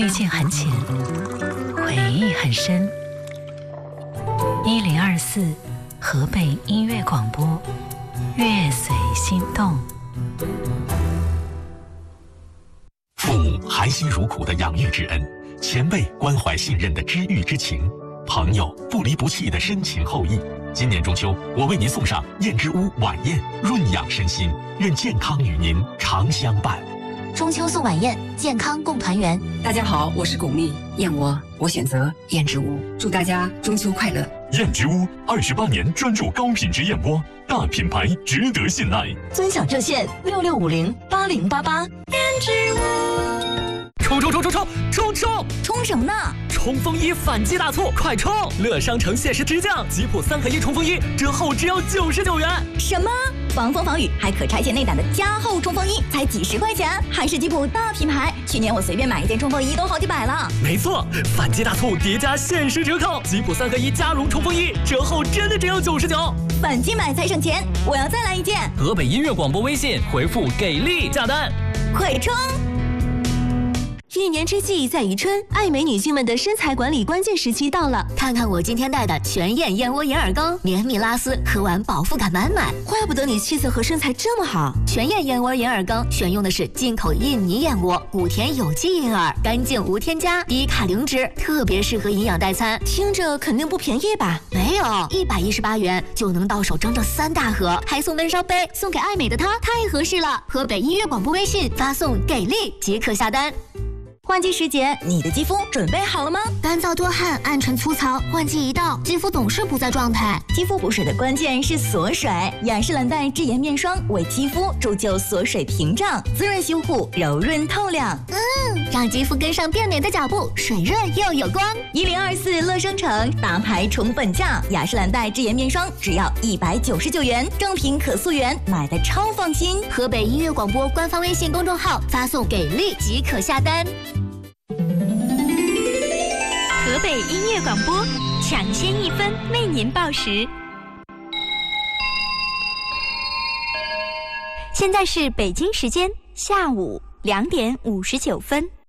遇见很浅，回忆很深。1024河北音乐广播，乐随心动。 父母含辛茹苦的养育之恩，前辈关怀信任的知遇之情，朋友不离不弃的深情厚谊。今年中秋，我为您送上燕之屋晚宴，润养身心，愿健康与您常相伴。 中秋送晚宴，健康共团圆。 大家好，我是巩俐，燕窝我选择燕之屋，祝大家中秋快乐。 燕之屋28年专注高品质燕窝，大品牌值得信赖。 尊享热线66508088。 燕之屋。冲什么呢？ 冲锋衣反击大促，快冲！乐商城限时直降，吉普3合1冲锋衣折后只要99元。 什么？防风防雨还可拆卸内胆的加厚冲锋衣才几十块钱，还是吉普大品牌。去年我随便买一件冲锋衣都好几百了。 没错，反击大促叠加限时折扣，吉普3合1加绒冲锋衣折后真的只要99。 反击买才省钱，我要再来一件。 河北音乐广播微信回复给力下单， 快冲！ 一年之计在于春，爱美女性们的身材管理关键时期到了。 看看我今天带的全燕燕窝银耳羹，绵密拉丝，喝完饱腹感满满。 怪不得你气色和身材这么好。 全燕燕窝银耳羹选用的是进口印尼燕窝，谷田有机银耳，干净无添加，低卡零脂，特别适合营养代餐。 听着肯定不便宜吧？ 没有，118元就能到手整整3大盒，还送温烧杯，送给爱美的她太合适了。河北音乐广播微信发送给力即可下单。 换季时节，你的肌肤准备好了吗？ 干燥多汗、暗沉粗糙，换季一到，肌肤总是不在状态。 肌肤补水的关键是锁水，雅诗兰黛智妍面霜为肌肤铸就锁水屏障，滋润修护，柔润透亮。 让肌肤跟上变美的脚步，水润又有光。 1024乐商城大牌宠本价，雅诗兰黛智妍面霜只要199元，正品可溯源，买的超放心。 河北音乐广播官方微信公众号发送给力即可下单。 河北音乐广播，抢先1分为您报时。现在是北京时间下午2点59分。